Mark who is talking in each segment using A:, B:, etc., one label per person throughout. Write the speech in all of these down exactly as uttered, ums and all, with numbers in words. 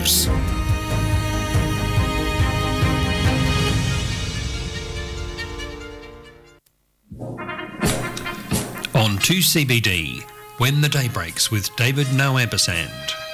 A: News. On two C B D, When the Day Breaks with David Noampersand.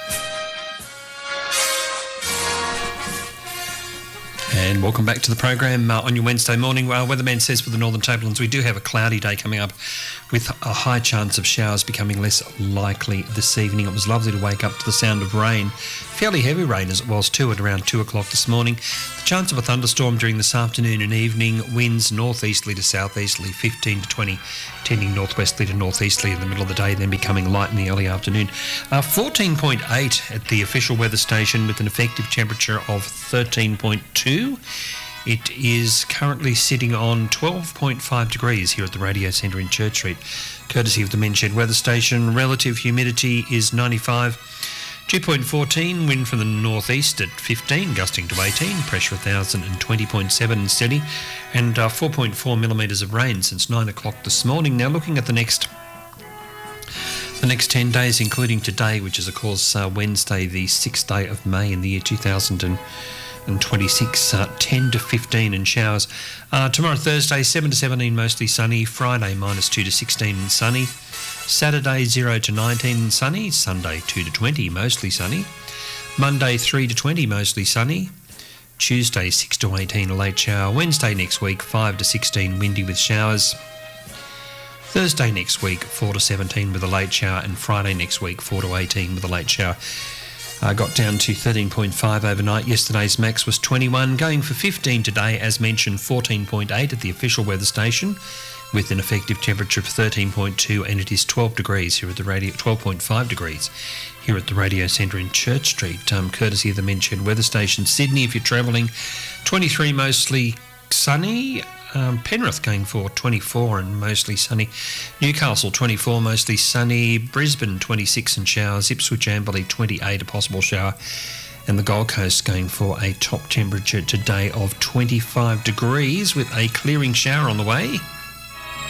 A: And welcome back to the program uh, on your Wednesday morning. Our weatherman says for the Northern Tablelands we do have a cloudy day coming up with a high chance of showers becoming less likely this evening. It was lovely to wake up to the sound of rain, fairly heavy rain as it was too at around two o'clock this morning. The chance of a thunderstorm during this afternoon and evening, winds northeasterly to southeasterly fifteen to twenty, tending northwesterly to northeasterly in the middle of the day, then becoming light in the early afternoon. Uh, fourteen point eight at the official weather station with an effective temperature of thirteen point two. It is currently sitting on twelve point five degrees here at the Radio Centre in Church Street, courtesy of the Menshed Weather Station. Relative humidity is ninety-five. Dew point fourteen, wind from the northeast at fifteen, gusting to eighteen, pressure one thousand twenty point seven and steady, and uh, four point four millimetres of rain since nine o'clock this morning. Now looking at the next the next ten days, including today, which is of course uh, Wednesday, the sixth day of May in the year two thousand twenty-six, uh, ten to fifteen and showers. Uh, tomorrow, Thursday, seven to seventeen, mostly sunny. Friday, minus two to sixteen and sunny. Saturday, zero to nineteen and sunny. Sunday, two to twenty, mostly sunny. Monday, three to twenty, mostly sunny. Tuesday, six to eighteen, a late shower. Wednesday next week, five to sixteen, windy with showers. Thursday next week, four to seventeen with a late shower. And Friday next week, four to eighteen with a late shower. Uh, got down to thirteen point five overnight. Yesterday's max was twenty-one, going for fifteen today, as mentioned, fourteen point eight at the official weather station, with an effective temperature of thirteen point two, and it is twelve degrees here at the radio, twelve point five degrees here at the Radio Centre in Church Street, um, courtesy of the Menshed Weather Station. Sydney, if you're travelling, twenty-three, mostly sunny. Um, Penrith going for twenty-four and mostly sunny. Newcastle twenty-four, mostly sunny. Brisbane twenty-six and showers. Ipswich Amberley twenty-eight, a possible shower. And the Gold Coast going for a top temperature today of twenty-five degrees with a clearing shower on the way.